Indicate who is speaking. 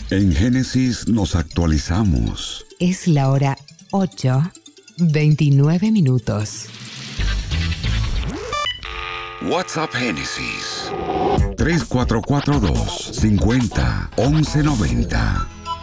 Speaker 1: En Génesis nos actualizamos.
Speaker 2: Es la hora 8:29 minutos.
Speaker 1: WhatsApp Génesis 3442 50 1190.